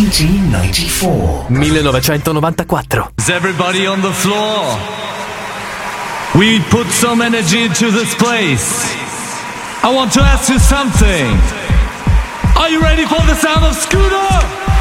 1994. 1994. Is everybody on the floor? We put some energy into this place. I want to ask you something. Are you ready for the sound of Scooter?